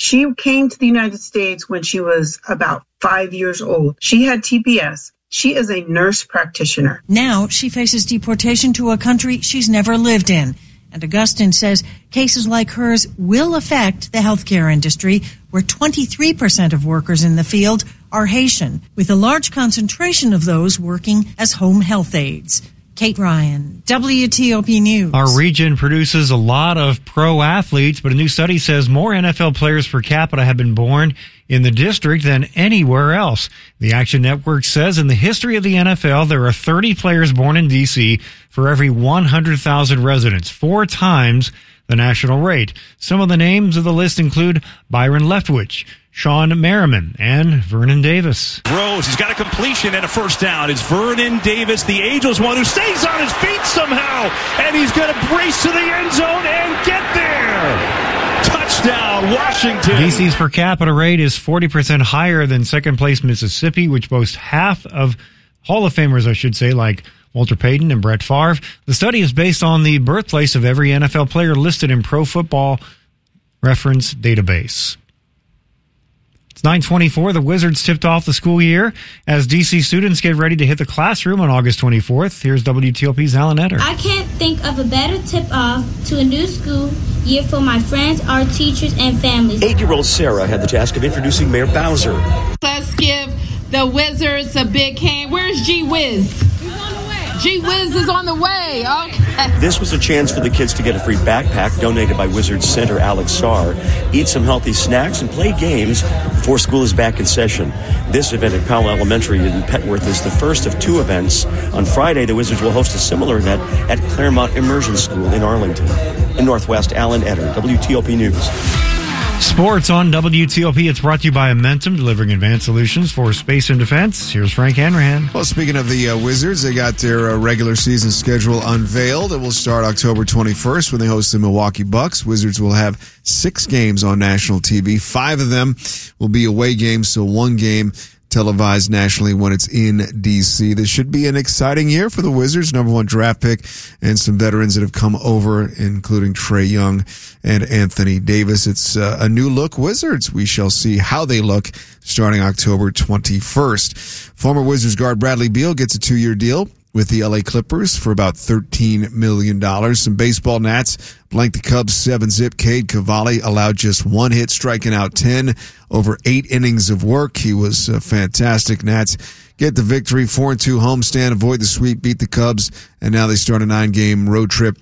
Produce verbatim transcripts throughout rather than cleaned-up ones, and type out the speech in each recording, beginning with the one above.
She came to the United States when she was about five years old. She had T P S. She is a nurse practitioner. Now she faces deportation to a country she's never lived in. And Augustine says cases like hers will affect the healthcare industry, where twenty-three percent of workers in the field are Haitian, with a large concentration of those working as home health aides. Kate Ryan, W T O P News. Our region produces a lot of pro athletes, but a new study says more N F L players per capita have been born in the district than anywhere else. The Action Network says in the history of the N F L, there are thirty players born in D C for every one hundred thousand residents, four times the national rate. Some of the names of the list include Byron Leftwich, Sean Merriman, and Vernon Davis. Throws. He's got a completion and a first down. It's Vernon Davis, the Angels one, who stays on his feet somehow, and he's going to brace to the end zone and get there. Touchdown, Washington. D C's per capita rate is forty percent higher than second place Mississippi, which boasts half of Hall of Famers, I should say, like Walter Payton and Brett Favre. The study is based on the birthplace of every N F L player listed in Pro Football Reference database. It's nine twenty-four. The Wizards tipped off the school year as D C students get ready to hit the classroom on August twenty-fourth. Here's W T O P's Alan Etter. I can't think of a better tip-off to a new school year for my friends, our teachers, and families. Eight-year-old Sarah had the task of introducing Mayor Bowser. Let's give the Wizards a big hand. Where's G Wiz? G Wiz is on the way. Okay. This was a chance for the kids to get a free backpack donated by Wizards Center Alex Sarr, eat some healthy snacks, and play games before school is back in session. This event at Powell Elementary in Petworth is the first of two events. On Friday, the Wizards will host a similar event at Claremont Immersion School in Arlington. In Northwest, Alan Etter, W T O P News. Sports on W T O P. It's brought to you by Amentum, delivering advanced solutions for space and defense. Here's Frank Hanrahan. Well, speaking of the uh, Wizards, they got their uh, regular season schedule unveiled. It will start October twenty-first when they host the Milwaukee Bucks. Wizards will have six games on national T V. Five of them will be away games, so one game televised nationally when it's in D C. This should be an exciting year for the Wizards. Number one draft pick and some veterans that have come over, including Trae Young and Anthony Davis. It's uh, a new look Wizards. We shall see how they look starting October twenty-first. Former Wizards guard Bradley Beal gets a two-year deal with the L A Clippers for about thirteen million dollars. Some baseball nats blank the Cubs seven zip. Cade Cavalli allowed just one hit, striking out ten over eight innings of work. He was uh, fantastic. Nats get the victory, four and two homestand, avoid the sweep, beat the Cubs, and now they start a nine-game road trip.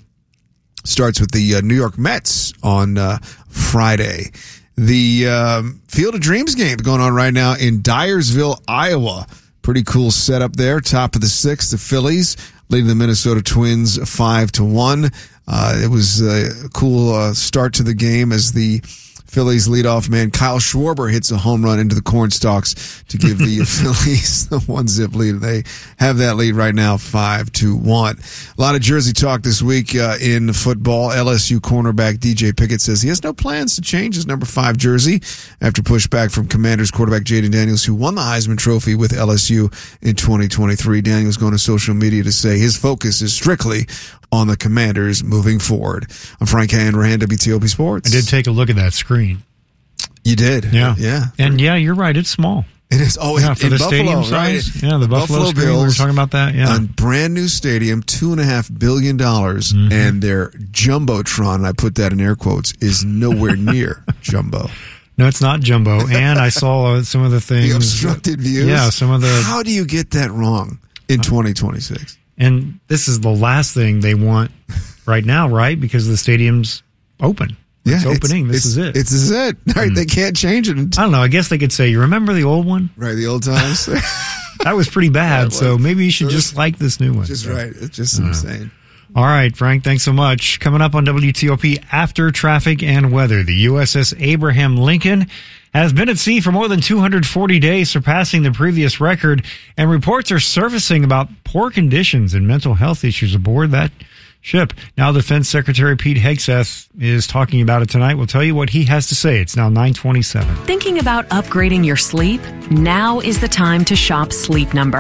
Starts with the uh, New York Mets on uh, Friday. The um, Field of Dreams game going on right now in Dyersville, Iowa. Pretty cool setup there. Top of the sixth, the Phillies leading the Minnesota Twins five to one. Uh, it was a cool uh, start to the game as the Phillies leadoff man Kyle Schwarber hits a home run into the cornstalks to give the Phillies the one zip lead. They have that lead right now, five to one. A lot of Jersey talk this week uh, in football. L S U cornerback D J Pickett says he has no plans to change his number five jersey after pushback from Commanders quarterback Jaden Daniels, who won the Heisman Trophy with L S U in twenty twenty-three. Daniels going to social media to say his focus is strictly on the Commanders moving forward. I'm Frank Hanrahan, W T O P Sports. I did take a look at that screen. You did? Yeah. Yeah. And yeah, you're right. It's small. It is. Oh, yeah, in, for in the Buffalo, stadium right? size. Yeah, the, the Buffalo, Buffalo screen. Bills. We were talking about that. Yeah. A brand new stadium, two and a half billion dollars, mm-hmm. and their jumbotron, and I put that in air quotes, is nowhere near jumbo. No, it's not jumbo. And I saw uh, some of the things. The obstructed views. Yeah, some of the. How do you get that wrong in twenty twenty-six? And this is the last thing they want right now, right? Because the stadium's open. Yeah, it's opening. It's, this it's, is it. This is it. Right? Mm. They can't change it. Until- I don't know. I guess they could say, you remember the old one? Right, the old times. That was pretty bad. Was. So maybe you should was, just like this new one. Just so. right. It's just uh, insane. All right, Frank, thanks so much. Coming up on W T O P after traffic and weather, the U S S Abraham Lincoln has been at sea for more than two hundred forty days, surpassing the previous record, and reports are surfacing about poor conditions and mental health issues aboard that ship. Now, Defense Secretary Pete Hegseth is talking about it tonight. We'll tell you what he has to say. It's now nine twenty-seven. Thinking about upgrading your sleep? Now is the time to shop Sleep Number. Try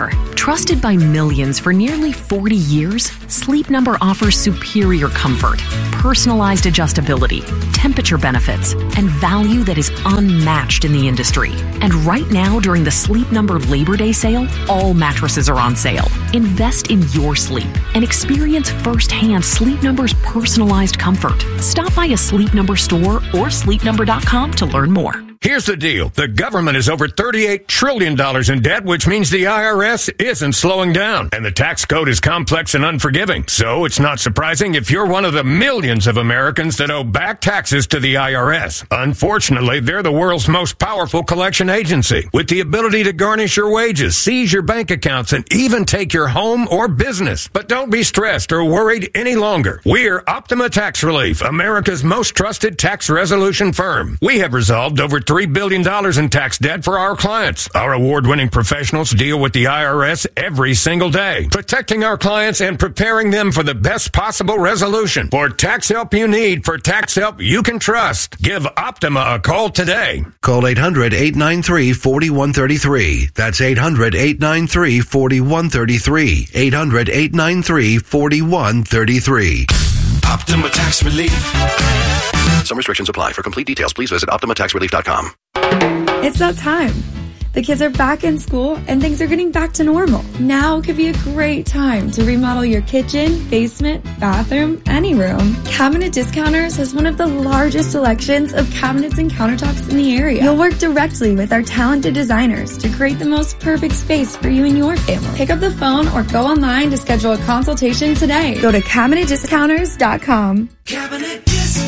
Trusted by millions for nearly forty years, Sleep Number offers superior comfort, personalized adjustability, temperature benefits, and value that is unmatched in the industry. And right now, during the Sleep Number Labor Day sale, all mattresses are on sale. Invest in your sleep and experience firsthand Sleep Number's personalized comfort. Stop by a Sleep Number store or sleep number dot com to learn more. Here's the deal. The government is over thirty-eight trillion dollars in debt, which means the I R S isn't slowing down. And the tax code is complex and unforgiving. So it's not surprising if you're one of the millions of Americans that owe back taxes to the I R S. Unfortunately, they're the world's most powerful collection agency, with the ability to garnish your wages, seize your bank accounts, and even take your home or business. But don't be stressed or worried any longer. We're Optima Tax Relief, America's most trusted tax resolution firm. We have resolved over three billion dollars in tax debt for our clients. Our award-winning professionals deal with the I R S every single day, protecting our clients and preparing them for the best possible resolution. For tax help you need, for tax help you can trust, give Optima a call today. Call eight hundred, eight nine three, four one three three. That's eight hundred, eight nine three, four one three three. eight hundred, eight nine three, four one three three. Optima Tax Relief. Some restrictions apply. For complete details, please visit optima tax relief dot com. It's that time. The kids are back in school and things are getting back to normal. Now could be a great time to remodel your kitchen, basement, bathroom, any room. Cabinet Discounters has one of the largest selections of cabinets and countertops in the area. You'll work directly with our talented designers to create the most perfect space for you and your family. Pick up the phone or go online to schedule a consultation today. Go to cabinet discounters dot com. Cabinet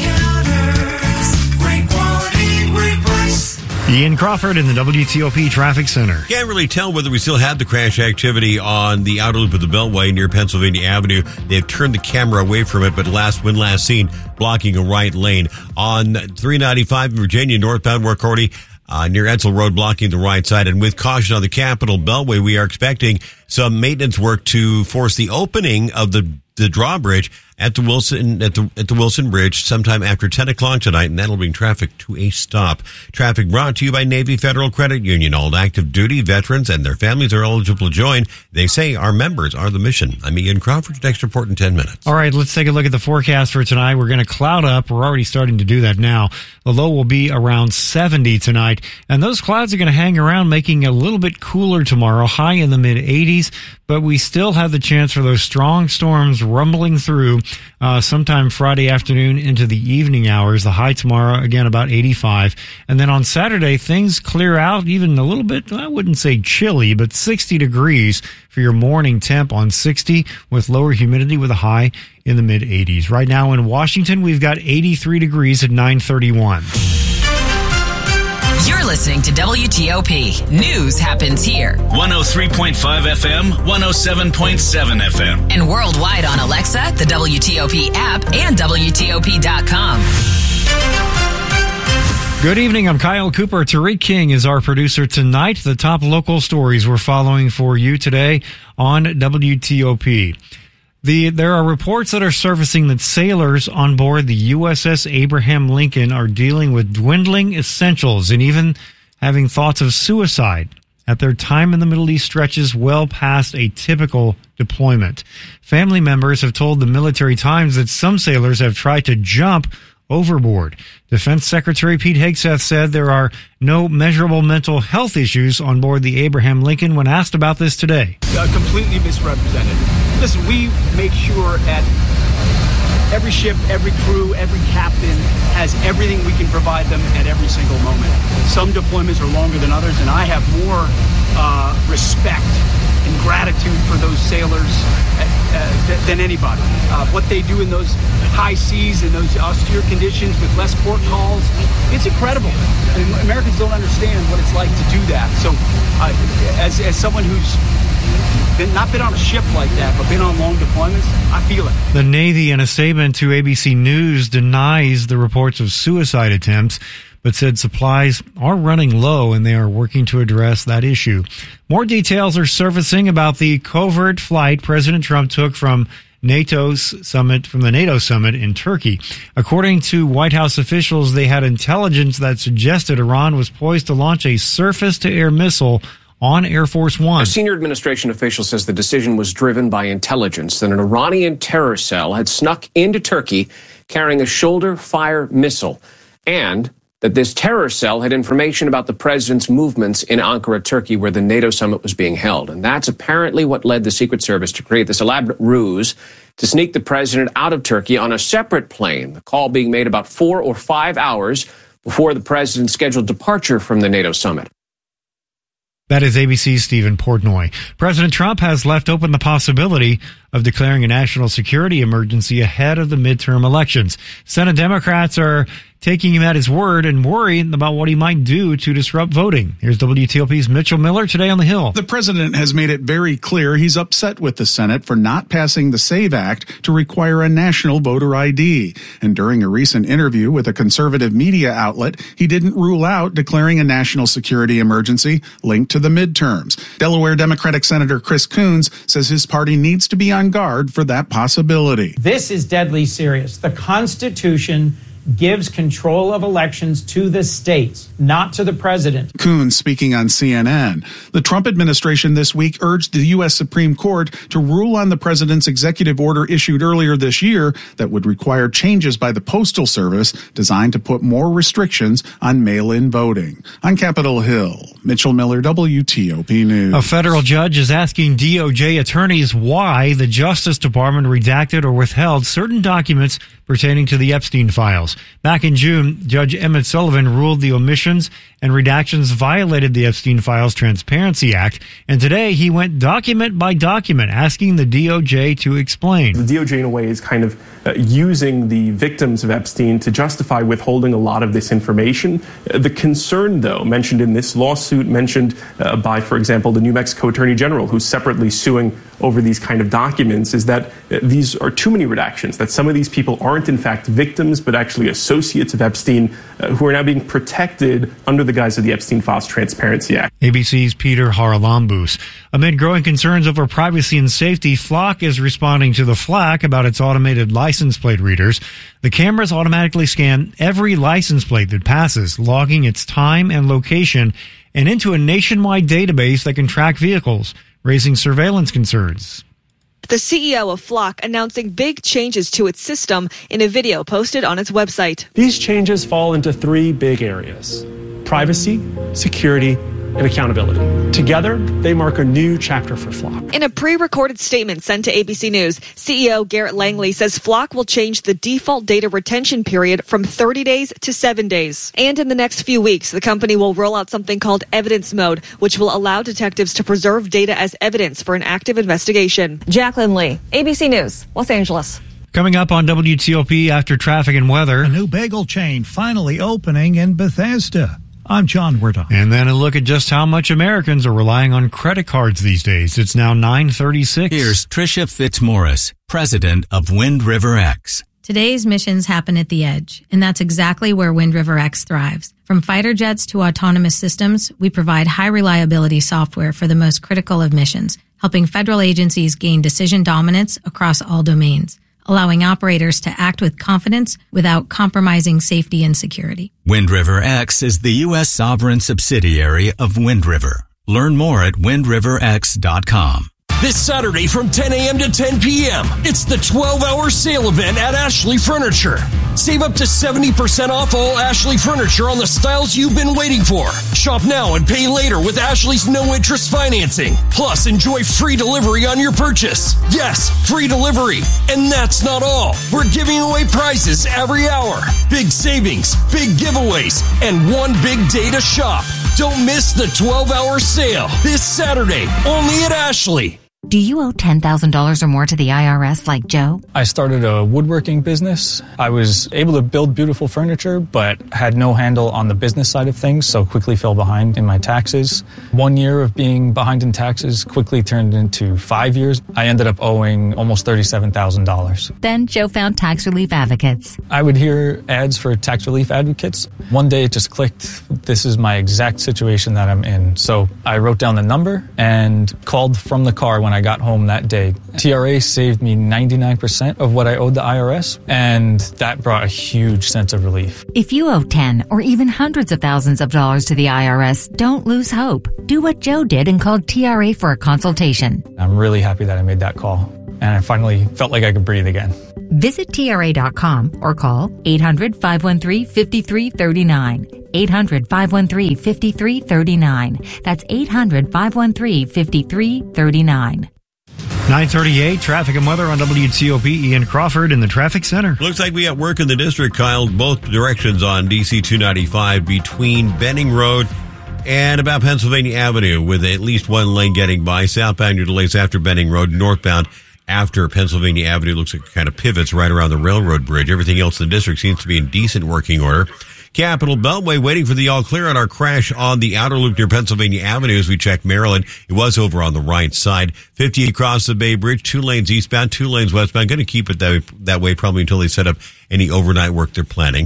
Discounters. Great quality, great price. Ian Crawford in the W T O P Traffic Center. Can't really tell whether we still have the crash activity on the outer loop of the Beltway near Pennsylvania Avenue. They've turned the camera away from it, but last when last seen blocking a right lane. On three ninety-five in Virginia, northbound Work Cordy, uh, near Edsel Road, blocking the right side. And with caution on the Capitol Beltway, we are expecting some maintenance work to force the opening of the the drawbridge at the Wilson at the at the Wilson Bridge sometime after ten o'clock tonight, and that'll bring traffic to a stop. Traffic brought to you by Navy Federal Credit Union. All active duty veterans and their families are eligible to join. They say our members are the mission. I'm Ian Crawford. Next report in ten minutes. All right, let's take a look at the forecast for tonight. We're going to cloud up. We're already starting to do that now. The low will be around seventy tonight, and those clouds are going to hang around, making it a little bit cooler tomorrow, high in the mid eighties, but we still have the chance for those strong storms rumbling through uh, sometime Friday afternoon into the evening hours. The high tomorrow, again, about eighty-five. And then on Saturday, things clear out even a little bit, I wouldn't say chilly, but sixty degrees for your morning temp on sixty with lower humidity with a high in the mid eighties. Right now in Washington, we've got eighty-three degrees at nine thirty-one. You're listening to W T O P. News happens here. one oh three point five F M, one oh seven point seven F M. And worldwide on Alexa, the W T O P app, and W T O P dot com. Good evening. I'm Kyle Cooper. Tariq King is our producer tonight. The top local stories we're following for you today on W T O P. The, there are reports that are surfacing that sailors on board the U S S Abraham Lincoln are dealing with dwindling essentials and even having thoughts of suicide at their time in the Middle East stretches well past a typical deployment. Family members have told the Military Times that some sailors have tried to jump overboard. Defense Secretary Pete Hegseth said there are no measurable mental health issues on board the Abraham Lincoln when asked about this today. Uh, completely misrepresented. Listen, we make sure at every ship, every crew, every captain has everything we can provide them at every single moment. Some deployments are longer than others, and I have more uh, respect and gratitude for those sailors uh, uh, th- than anybody. Uh, what they do in those high seas and those austere conditions with less port calls, it's incredible. I mean, Americans don't understand what it's like to do that. So uh, as, as someone who's been, not been on a ship like that, but been on long deployments, I feel it. The Navy, in a statement to A B C News, denies the reports of suicide attempts, but said supplies are running low and they are working to address that issue. More details are surfacing about the covert flight President Trump took from NATO's summit, from the NATO summit in Turkey. According to White House officials, they had intelligence that suggested Iran was poised to launch a surface-to-air missile on Air Force One. A senior administration official says the decision was driven by intelligence that an Iranian terror cell had snuck into Turkey carrying a shoulder-fire missile, and that this terror cell had information about the president's movements in Ankara, Turkey, where the NATO summit was being held. And that's apparently what led the Secret Service to create this elaborate ruse to sneak the president out of Turkey on a separate plane, the call being made about four or five hours before the president's scheduled departure from the NATO summit. That is A B C's Stephen Portnoy. President Trump has left open the possibility of declaring a national security emergency ahead of the midterm elections. Senate Democrats are taking him at his word and worrying about what he might do to disrupt voting. Here's W T O P's Mitchell Miller today on the Hill. The president has made it very clear he's upset with the Senate for not passing the SAVE Act to require a national voter I D. And during a recent interview with a conservative media outlet, he didn't rule out declaring a national security emergency linked to the midterms. Delaware Democratic Senator Chris Coons says his party needs to be on guard for that possibility. This is deadly serious. The Constitution gives control of elections to the states, not to the president. Coons speaking on C N N. The Trump administration this week urged the U S Supreme Court to rule on the president's executive order issued earlier this year that would require changes by the Postal Service designed to put more restrictions on mail-in voting. On Capitol Hill, Mitchell Miller, W T O P News. A federal judge is asking D O J attorneys why the Justice Department redacted or withheld certain documents pertaining to the Epstein files. Back in June, Judge Emmett Sullivan ruled the omissions and redactions violated the Epstein Files Transparency Act, and today he went document by document asking the D O J to explain. The D O J, in a way, is kind of uh, using the victims of Epstein to justify withholding a lot of this information. Uh, the concern, though, mentioned in this lawsuit, mentioned uh, by, for example, the New Mexico Attorney General, who's separately suing over these kind of documents, is that uh, these are too many redactions, that some of these people aren't in fact victims, but actually associates of Epstein uh, who are now being protected under the guise of the Epstein Files Transparency Act. A B C's Peter Haralambous. Amid growing concerns over privacy and safety, Flock is responding to the flack about its automated license plate readers. The cameras automatically scan every license plate that passes, logging its time and location, and into a nationwide database that can track vehicles, raising surveillance concerns. The C E O of Flock announcing big changes to its system in a video posted on its website. These changes fall into three big areas: privacy, security, and accountability. Together, they mark a new chapter for Flock. In a pre-recorded statement sent to A B C News, C E O Garrett Langley says Flock will change the default data retention period from thirty days to seven days. And in the next few weeks, the company will roll out something called Evidence Mode, which will allow detectives to preserve data as evidence for an active investigation. Jacqueline Lee, A B C News, Los Angeles. Coming up on W T O P after traffic and weather. A new bagel chain finally opening in Bethesda. I'm John Werdon. And then a look at just how much Americans are relying on credit cards these days. It's now nine thirty-six. Here's Tricia Fitzmaurice, president of Wind River X. Today's missions happen at the edge, and that's exactly where Wind River X thrives. From fighter jets to autonomous systems, we provide high-reliability software for the most critical of missions, helping federal agencies gain decision dominance across all domains, allowing operators to act with confidence without compromising safety and security. Wind River X is the U S sovereign subsidiary of Wind River. Learn more at wind river x dot com. This Saturday from ten a.m. to ten p.m., it's the twelve-hour sale event at Ashley Furniture. Save up to seventy percent off all Ashley Furniture on the styles you've been waiting for. Shop now and pay later with Ashley's no-interest financing. Plus, enjoy free delivery on your purchase. Yes, free delivery. And that's not all. We're giving away prizes every hour. Big savings, big giveaways, and one big day to shop. Don't miss the twelve-hour sale this Saturday, only at Ashley. Do you owe ten thousand dollars or more to the I R S like Joe? I started a woodworking business. I was able to build beautiful furniture, but had no handle on the business side of things, so quickly fell behind in my taxes. One year of being behind in taxes quickly turned into five years. I ended up owing almost thirty-seven thousand dollars. Then Joe found Tax Relief Advocates. I would hear ads for Tax Relief Advocates. One day it just clicked. This is my exact situation that I'm in. So I wrote down the number and called from the car when when I got home that day. T R A saved me ninety-nine percent of what I owed the I R S, and that brought a huge sense of relief. If you owe ten or even hundreds of thousands of dollars to the I R S, don't lose hope. Do what Joe did and called T R A for a consultation. I'm really happy that I made that call, and I finally felt like I could breathe again. Visit T R A dot com or call eight hundred, five one three, five three three nine. eight hundred, five one three, five three three nine. That's eight hundred, five one three, five three three nine. nine thirty-eight, traffic and weather on W T O P. Ian Crawford in the traffic center. Looks like we got work in the district, Kyle, both directions on D C two ninety-five between Benning Road and about Pennsylvania Avenue, with at least one lane getting by. Southbound, your delays after Benning Road. Northbound after Pennsylvania Avenue looks like it kind of pivots right around the railroad bridge. Everything else in the district seems to be in decent working order. Capital Beltway waiting for the all clear on our crash on the outer loop near Pennsylvania Avenue as we check Maryland. It was over on the right side. fifty across the Bay Bridge, two lanes eastbound, two lanes westbound. Going to keep it that, that way probably until they set up any overnight work they're planning.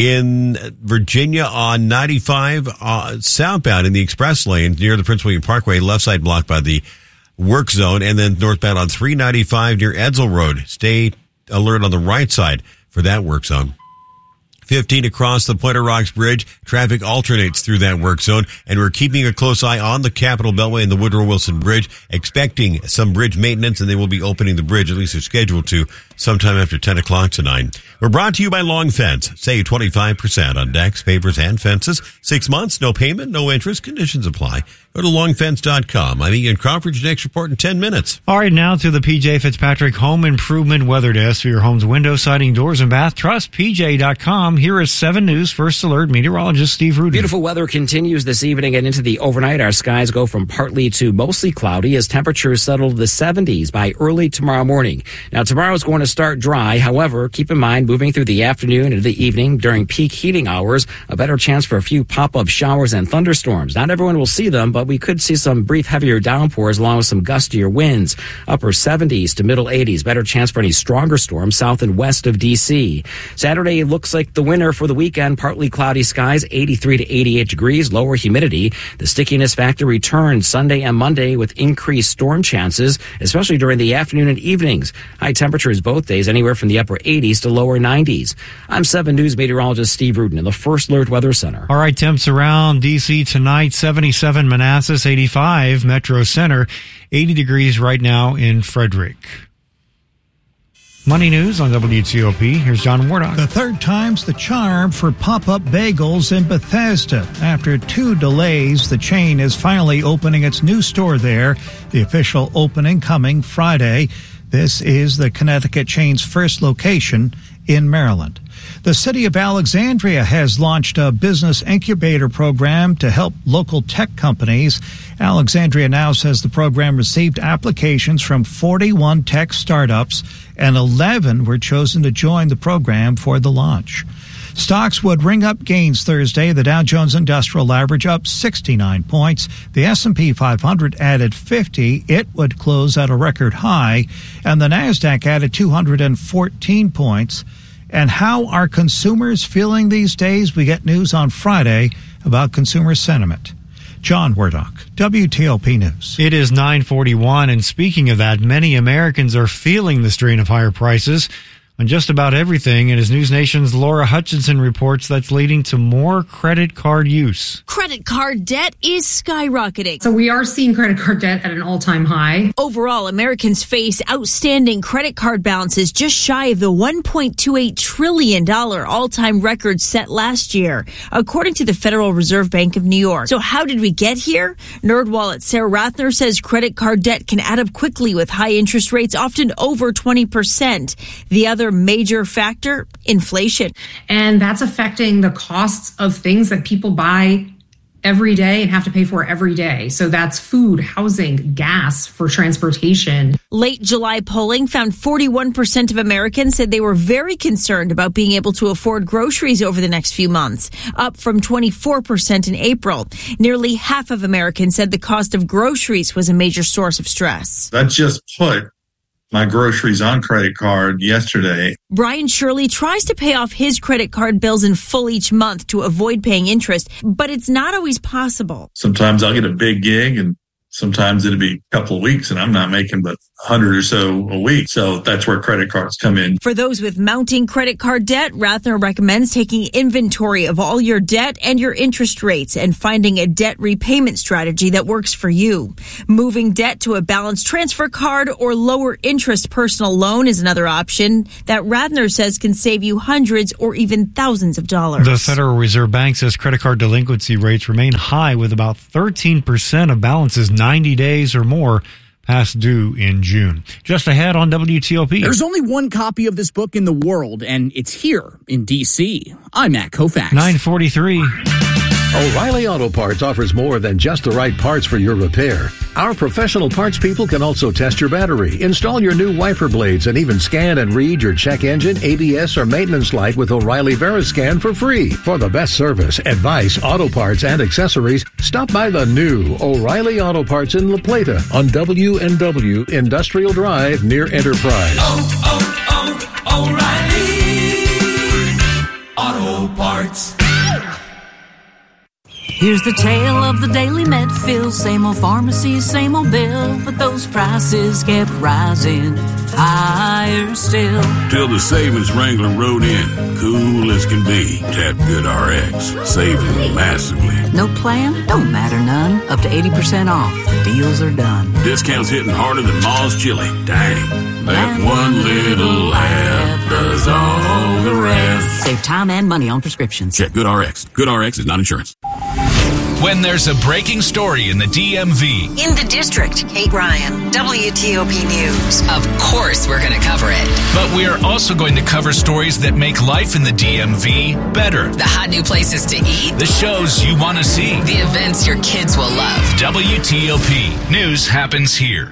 In Virginia on ninety-five, uh, southbound in the express lane near the Prince William Parkway, left side blocked by the work zone, and then northbound on three ninety-five near Edsel Road. Stay alert on the right side for that work zone. fifteen across the Pointer Rocks Bridge. Traffic alternates through that work zone, and we're keeping a close eye on the Capitol Beltway and the Woodrow Wilson Bridge, expecting some bridge maintenance, and they will be opening the bridge, at least they're scheduled to, sometime after ten o'clock tonight. We're brought to you by Long Fence. Save twenty-five percent on decks, pavers, and fences. Six months, no payment, no interest. Conditions apply. Go to long fence dot com. I'm Ian Crawford. Next report in ten minutes. All right, now to the P J Fitzpatrick Home Improvement Weather Desk for your home's window, siding, doors, and bath. Trust P J dot com. Here is seven News First Alert meteorologist Steve Rudin. Beautiful weather continues this evening and into the overnight. Our skies go from partly to mostly cloudy as temperatures settle to the seventies by early tomorrow morning. Now, tomorrow is going to start dry. However, keep in mind, moving through the afternoon into the evening during peak heating hours, a better chance for a few pop-up showers and thunderstorms. Not everyone will see them, but we could see some brief heavier downpours along with some gustier winds. Upper seventies to middle eighties. Better chance for any stronger storms south and west of D C. Saturday looks like the winner for the weekend. Partly cloudy skies, eighty-three to eighty-eight degrees, lower humidity. The stickiness factor returns Sunday and Monday with increased storm chances, especially during the afternoon and evenings. High temperatures both days, anywhere from the upper eighties to lower nineties. I'm seven News meteorologist Steve Rudin in the First Alert Weather Center. All right, temps around D C tonight, seventy-seven Manassas, eighty-five Metro Center, eighty degrees right now in Frederick. Money News on W T O P. Here's John Wardock. The third time's the charm for Pop-Up Bagels in Bethesda. After two delays, the chain is finally opening its new store there. The official opening coming Friday. This is the Connecticut chain's first location in Maryland. The city of Alexandria has launched a business incubator program to help local tech companies. Alexandria now says the program received applications from forty-one tech startups, and eleven were chosen to join the program for the launch. Stocks would ring up gains Thursday. The Dow Jones Industrial Average up sixty-nine points. The S and P five hundred added fifty. It would close at a record high. And the Nasdaq added two hundred fourteen points. And how are consumers feeling these days? We get news on Friday about consumer sentiment. John Wardock, W T O P News. It is nine forty-one, and speaking of that, many Americans are feeling the strain of higher prices on just about everything, and as News Nation's Laura Hutchinson reports, that's leading to more credit card use. Credit card debt is skyrocketing. So we are seeing credit card debt at an all-time high. Overall, Americans face outstanding credit card balances just shy of the one point two eight trillion dollars all-time record set last year, according to the Federal Reserve Bank of New York. So how did we get here? NerdWallet's Sarah Rathner says credit card debt can add up quickly with high interest rates, often over twenty percent. The other major factor, inflation. And that's affecting the costs of things that people buy every day and have to pay for every day. So that's food, housing, gas, for transportation. Late July polling found forty-one percent of Americans said they were very concerned about being able to afford groceries over the next few months, up from twenty-four percent in April. Nearly half of Americans said the cost of groceries was a major source of stress. That just put my groceries on credit card yesterday. Brian Shirley tries to pay off his credit card bills in full each month to avoid paying interest, but it's not always possible. Sometimes I'll get a big gig and sometimes it'd be a couple of weeks and I'm not making but a hundred or so a week. So that's where credit cards come in. For those with mounting credit card debt, Rathner recommends taking inventory of all your debt and your interest rates and finding a debt repayment strategy that works for you. Moving debt to a balance transfer card or lower interest personal loan is another option that Rathner says can save you hundreds or even thousands of dollars. The Federal Reserve Bank says credit card delinquency rates remain high, with about thirteen percent of balances ninety days or more past due in June. Just ahead on W T O P. There's only one copy of this book in the world, and it's here in D C. I'm Matt Koufax. nine forty-three. O'Reilly Auto Parts offers more than just the right parts for your repair. Our professional parts people can also test your battery, install your new wiper blades, and even scan and read your check engine, A B S, or maintenance light with O'Reilly Veriscan for free. For the best service, advice, auto parts, and accessories, stop by the new O'Reilly Auto Parts in La Plata on W and W Industrial Drive near Enterprise. Oh, oh, oh, O'Reilly Auto Parts. Here's the tale of the daily Medfield, same old pharmacy, same old bill, but those prices kept rising higher still. Till the savings Wrangler rode in, cool as can be. Tap GoodRx, saving massively. No plan? Don't matter none. Up to eighty percent off. The deals are done. Discounts hitting harder than Ma's chili. Dang, that one little app does all the rest. Save time and money on prescriptions. Check GoodRx. GoodRx is not insurance. When there's a breaking story in the D M V. In the district, Kate Ryan, W T O P News. Of course we're going to cover it. But we are also going to cover stories that make life in the D M V better. The hot new places to eat. The shows you want to see. The events your kids will love. W T O P. News happens here.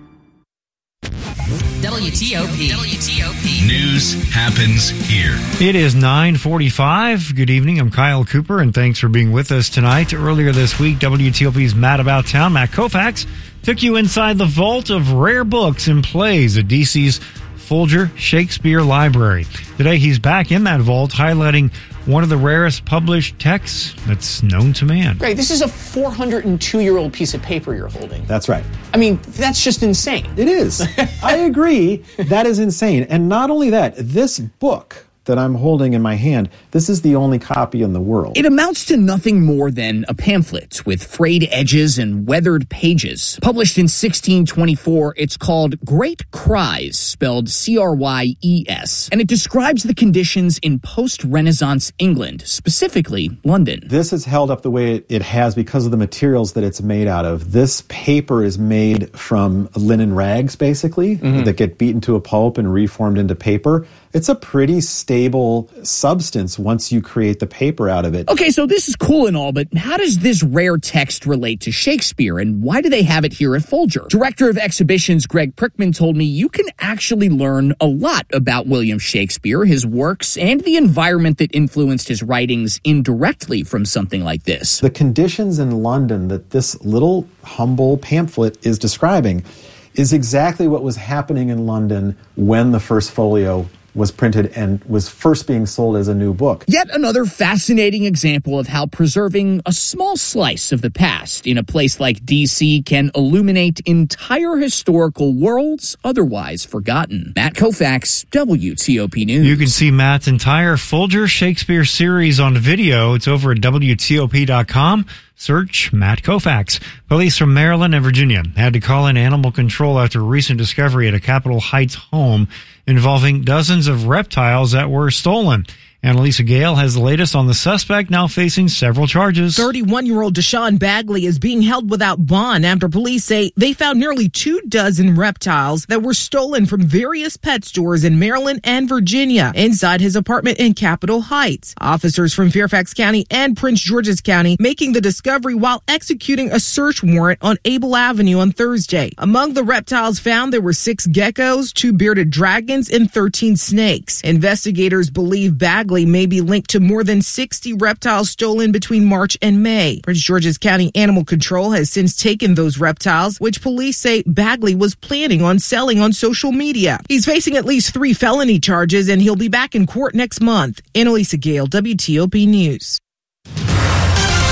W T O P. W T O P. News happens here. It is nine forty-five. Good evening. I'm Kyle Cooper, and thanks for being with us tonight. Earlier this week, W T O P's Mad About Town, Matt Koufax, took you inside the vault of rare books and plays at D C's Folger Shakespeare Library. Today, he's back in that vault, highlighting one of the rarest published texts that's known to man. Greg, this is a four hundred two year old piece of paper you're holding. That's right. I mean, that's just insane. It is. I agree. That is insane. And not only that, this book that I'm holding in my hand, this is the only copy in the world. It amounts to nothing more than a pamphlet with frayed edges and weathered pages. Published in sixteen twenty-four, it's called Great Cries, spelled C R Y E S, and it describes the conditions in post-Renaissance England, specifically London. This is held up the way it, it has because of the materials that it's made out of. This paper is made from linen rags, basically, mm-hmm. that get beaten to a pulp and reformed into paper. It's a pretty stable substance once you create the paper out of it. Okay, so this is cool and all, but how does this rare text relate to Shakespeare, and why do they have it here at Folger? Director of Exhibitions Greg Prickman told me you can actually learn a lot about William Shakespeare, his works, and the environment that influenced his writings indirectly from something like this. The conditions in London that this little humble pamphlet is describing is exactly what was happening in London when the first folio was printed and was first being sold as a new book. Yet another fascinating example of how preserving a small slice of the past in a place like D C can illuminate entire historical worlds otherwise forgotten. Matt Koufax, W T O P News. You can see Matt's entire Folger Shakespeare series on video. It's over at W T O P dot com. Search Matt Koufax. Police from Maryland and Virginia had to call in animal control after a recent discovery at a Capitol Heights home involving dozens of reptiles that were stolen. Annalisa Gale has the latest on the suspect, now facing several charges. thirty-one-year-old Deshaun Bagley is being held without bond after police say they found nearly two dozen reptiles that were stolen from various pet stores in Maryland and Virginia inside his apartment in Capitol Heights. Officers from Fairfax County and Prince George's County making the discovery while executing a search warrant on Able Avenue on Thursday. Among the reptiles found, there were six geckos, two bearded dragons, and thirteen snakes. Investigators believe Bagley may be linked to more than sixty reptiles stolen between March and May. Prince George's County Animal Control has since taken those reptiles, which police say Bagley was planning on selling on social media. He's facing at least three felony charges, and he'll be back in court next month. Annalisa Gale, W T O P News.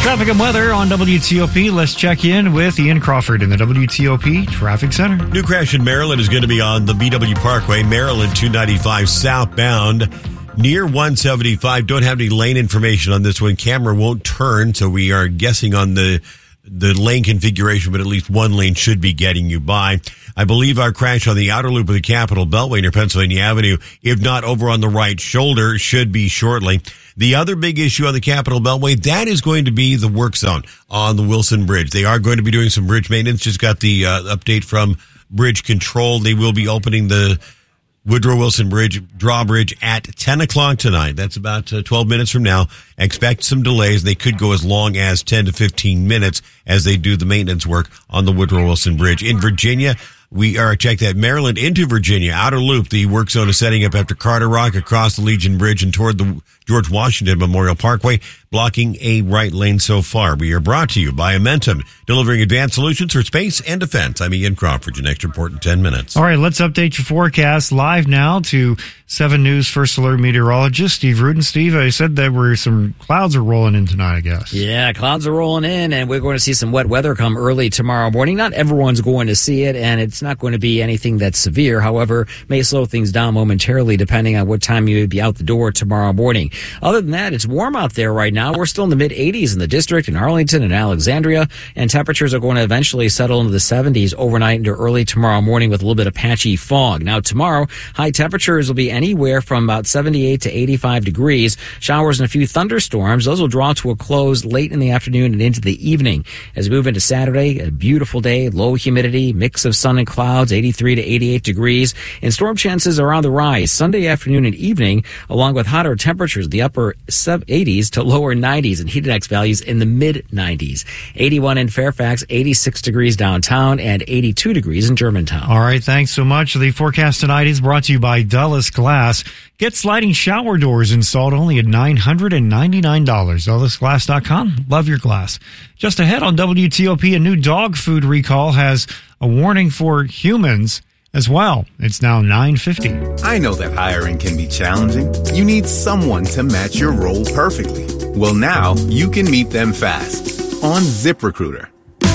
Traffic and weather on W T O P. Let's check in with Ian Crawford in the W T O P Traffic Center. New crash in Maryland is going to be on the B W Parkway, Maryland two ninety-five southbound. Near one seventy-five, don't have any lane information on this one. Camera won't turn, so we are guessing on the the lane configuration, but at least one lane should be getting you by. I believe our crash on the outer loop of the Capitol Beltway near Pennsylvania Avenue, if not over on the right shoulder, should be shortly. The other big issue on the Capitol Beltway, that is going to be the work zone on the Wilson Bridge. They are going to be doing some bridge maintenance. Just got the uh, update from Bridge Control. They will be opening the Woodrow Wilson Bridge drawbridge at ten o'clock tonight. That's about uh, twelve minutes from now. Expect some delays. They could go as long as ten to fifteen minutes as they do the maintenance work on the Woodrow Wilson Bridge. In Virginia, we are check that Maryland into Virginia, outer loop. The work zone is setting up after Carter Rock across the Legion Bridge and toward the George Washington Memorial Parkway, blocking a right lane so far. We are brought to you by Amentum, delivering advanced solutions for space and defense. I'm Ian Crawford. Your next report in ten minutes. All right, let's update your forecast live now to seven News First Alert meteorologist Steve Rudin. Steve, I said there were some clouds are rolling in tonight, I guess. Yeah, clouds are rolling in, and we're going to see some wet weather come early tomorrow morning. Not everyone's going to see it, and it's not going to be anything that's severe. However, may slow things down momentarily depending on what time you would be out the door tomorrow morning. Other than that, it's warm out there right now. We're still in the mid eighties in the district, in Arlington and Alexandria, and temperatures are going to eventually settle into the seventies overnight into early tomorrow morning with a little bit of patchy fog. Now, tomorrow, high temperatures will be anywhere from about seventy-eight to eighty-five degrees. Showers and a few thunderstorms. Those will draw to a close late in the afternoon and into the evening. As we move into Saturday, a beautiful day, low humidity, mix of sun and clouds, eighty-three to eighty-eight degrees, and storm chances are on the rise Sunday afternoon and evening, along with hotter temperatures, the upper eighties to lower nineties, and heat index values in the mid nineties. eighty-one in Fairfax, eighty-six degrees downtown, and eighty-two degrees in Germantown. All right, thanks so much. The forecast tonight is brought to you by Dulles Glass. Get sliding shower doors installed only at nine hundred ninety-nine dollars. Dulles Glass dot com. Love your glass. Just ahead on W T O P, a new dog food recall has a warning for humans as well. It's now nine fifty. I know that hiring can be challenging. You need someone to match your role perfectly. Well, now you can meet them fast on ZipRecruiter.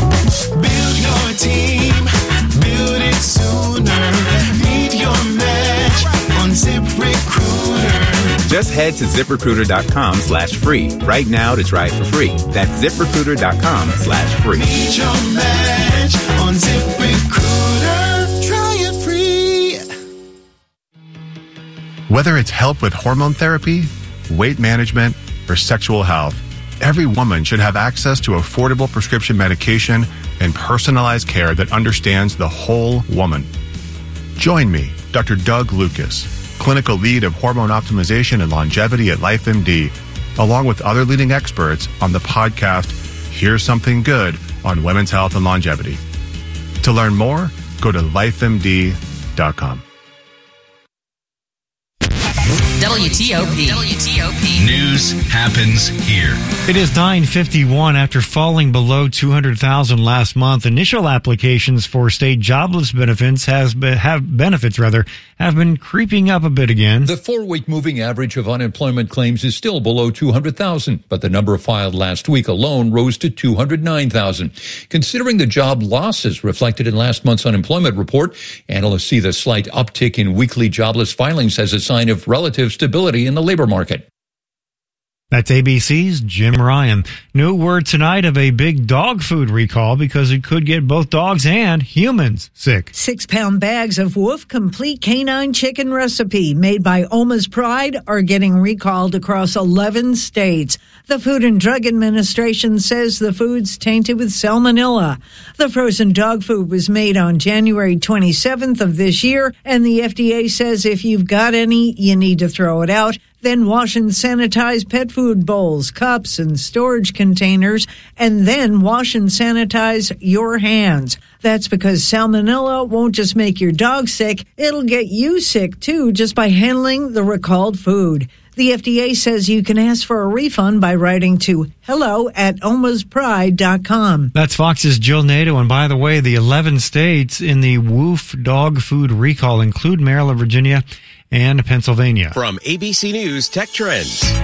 Build your team, build it sooner. Meet your match on ZipRecruiter. Just head to ZipRecruiter.com slash free right now to try it for free. That's ZipRecruiter.com slash free. Meet your match on ZipRecruiter. Try it free. Whether it's help with hormone therapy, weight management, or sexual health, every woman should have access to affordable prescription medication and personalized care that understands the whole woman. Join me, Doctor Doug Lucas, clinical lead of hormone optimization and longevity at LifeMD, along with other leading experts on the podcast, Here's Something Good on Women's Health and Longevity. To learn more, go to life M D dot com. W T O P. W T O P. News happens here. It is nine fifty-one. After falling below two hundred thousand last month, initial applications for state jobless benefits has been, have benefits rather have been creeping up a bit again. The four-week moving average of unemployment claims is still below two hundred thousand, but the number filed last week alone rose to two hundred nine thousand. Considering the job losses reflected in last month's unemployment report, analysts see the slight uptick in weekly jobless filings as a sign of relative stability in the labor market. That's A B C's Jim Ryan. New word tonight of a big dog food recall because it could get both dogs and humans sick. Six-pound bags of Wolf Complete Canine Chicken Recipe made by Oma's Pride are getting recalled across eleven states. The Food and Drug Administration says the food's tainted with salmonella. The frozen dog food was made on January twenty-seventh of this year, and the F D A says if you've got any, you need to throw it out. Then wash and sanitize pet food bowls, cups, and storage containers, and then wash and sanitize your hands. That's because salmonella won't just make your dog sick, it'll get you sick too just by handling the recalled food. The F D A says you can ask for a refund by writing to hello at omas pride dot com. That's Fox's Jill Nato. And by the way, the eleven states in the Wolf dog food recall include Maryland, Virginia, and Pennsylvania. From A B C News Tech Trends.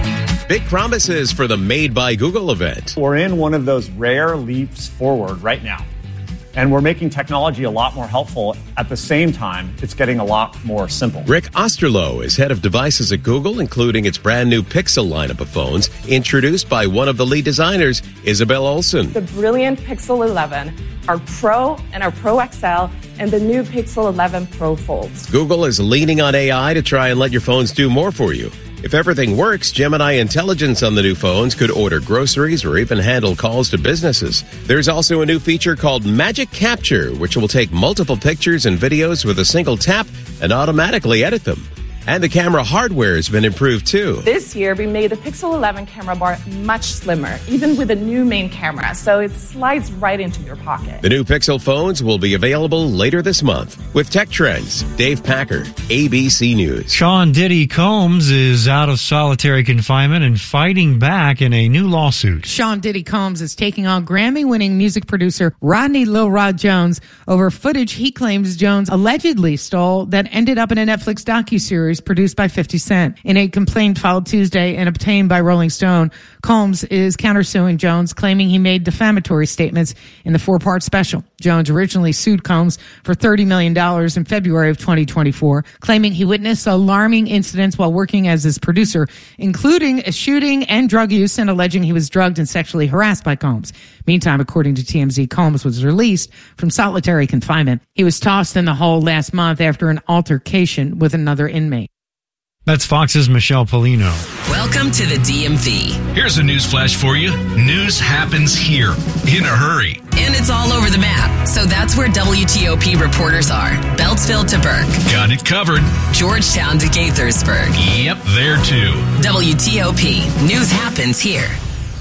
Big promises for the Made by Google event. We're in one of those rare leaps forward right now. And we're making technology a lot more helpful. At the same time, it's getting a lot more simple. Rick Osterloh is head of devices at Google, including its brand new Pixel lineup of phones, introduced by one of the lead designers, Isabel Olsen. The brilliant Pixel eleven, our Pro and our Pro X L, and the new Pixel eleven Pro Folds. Google is leaning on A I to try and let your phones do more for you. If everything works, Gemini intelligence on the new phones could order groceries or even handle calls to businesses. There's also a new feature called Magic Capture, which will take multiple pictures and videos with a single tap and automatically edit them. And the camera hardware has been improved too. This year, we made the Pixel eleven camera bar much slimmer, even with a new main camera, so it slides right into your pocket. The new Pixel phones will be available later this month. With Tech Trends, Dave Packer, A B C News. Sean Diddy Combs is out of solitary confinement and fighting back in a new lawsuit. Sean Diddy Combs is taking on Grammy-winning music producer Rodney Lil Rod Jones over footage he claims Jones allegedly stole that ended up in a Netflix docuseries produced by fifty Cent. In a complaint filed Tuesday and obtained by Rolling Stone, Combs is countersuing Jones, claiming he made defamatory statements in the four-part special. Jones originally sued Combs for thirty million dollars in February of twenty twenty-four, claiming he witnessed alarming incidents while working as his producer, including a shooting and drug use, and alleging he was drugged and sexually harassed by Combs. Meantime, according to T M Z, Combs was released from solitary confinement. He was tossed in the hole last month after an altercation with another inmate. That's Fox's Michelle Polino. Welcome to the D M V. Here's a news flash for you. News happens here in a hurry. And it's all over the map. So that's where W T O P reporters are. Beltsville to Burke. Got it covered. Georgetown to Gaithersburg. Yep, there too. W T O P. News happens here.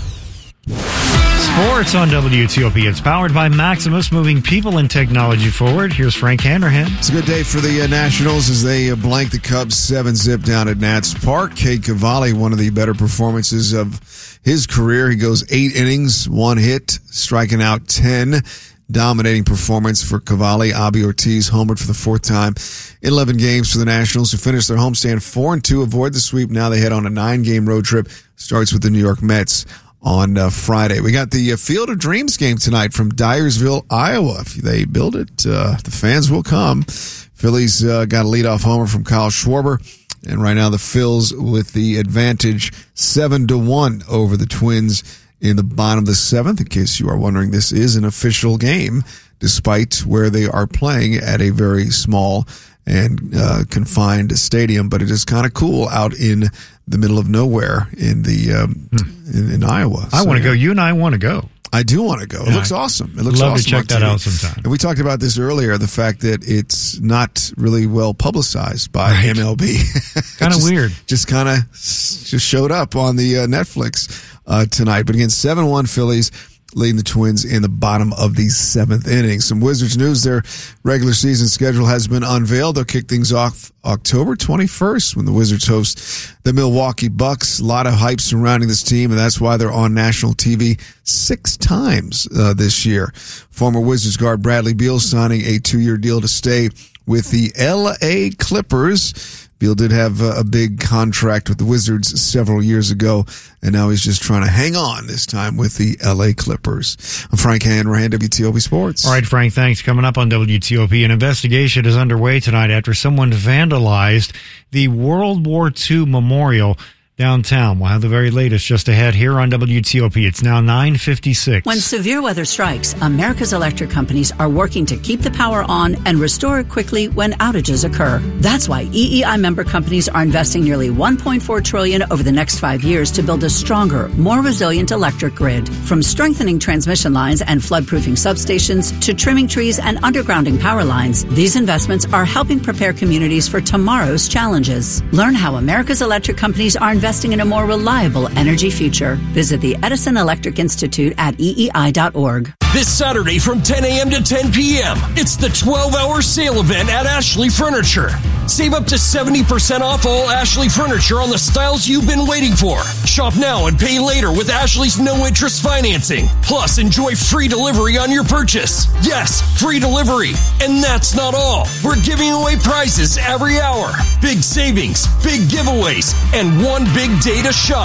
Sports on W T O P. It's powered by Maximus, moving people and technology forward. Here's Frank Hanrahan. It's a good day for the uh, Nationals as they uh, blank the Cubs seven zip down at Nats Park. Cade Cavalli, one of the better performances of his career. He goes eight innings, one hit, striking out ten. Dominating performance for Cavalli. Abby Ortiz homered for the fourth time in eleven games for the Nationals, who finished their homestand four and two, avoid the sweep. Now they head on a nine-game road trip. Starts with the New York Mets on uh, Friday. We got the uh, Field of Dreams game tonight from Dyersville, Iowa. If they build it, uh, the fans will come. Phillies uh, got a leadoff homer from Kyle Schwarber. And right now the Phils with the advantage seven to one over the Twins in the bottom of the seventh. In case you are wondering, this is an official game, despite where they are playing at a very small and uh, confined stadium. But it is kind of cool out in the middle of nowhere in the um, in, in Iowa. I So, want to yeah. go. You and I want to go. I do want to go. It Yeah, looks I- awesome. It looks love awesome. to check on that T V. out sometime. And we talked about this earlier, the fact that it's not really well publicized by Right. M L B. Kinda Just- weird. Just kind of just showed up on the uh, Netflix uh, tonight. But again, seven one Phillies leading the Twins in the bottom of the seventh inning. Some Wizards news. Their regular season schedule has been unveiled. They'll kick things off October twenty-first when the Wizards host the Milwaukee Bucks. A lot of hype surrounding this team, and that's why they're on national T V six times uh, this year. Former Wizards guard Bradley Beal signing a two-year deal to stay with the L A Clippers. Beal did have a big contract with the Wizards several years ago, and now he's just trying to hang on this time with the L A Clippers. I'm Frank Hanrahan, W T O P Sports. All right, Frank, thanks. Coming up on W T O P, an investigation is underway tonight after someone vandalized the World War Two memorial downtown. We'll have the very latest just ahead here on W T O P. It's now nine fifty-six. When severe weather strikes, America's electric companies are working to keep the power on and restore it quickly when outages occur. That's why E E I member companies are investing nearly one point four trillion dollars over the next five years to build a stronger, more resilient electric grid. From strengthening transmission lines and floodproofing substations to trimming trees and undergrounding power lines, these investments are helping prepare communities for tomorrow's challenges. Learn how America's electric companies are investing in a more reliable energy future. Visit the Edison Electric Institute at E E I dot org. This Saturday from ten a.m. to ten p.m., it's the twelve-hour sale event at Ashley Furniture. Save up to seventy percent off all Ashley Furniture on the styles you've been waiting for. Shop now and pay later with Ashley's no-interest financing. Plus, enjoy free delivery on your purchase. Yes, free delivery. And that's not all. We're giving away prizes every hour. Big savings, big giveaways, and one big day to shop.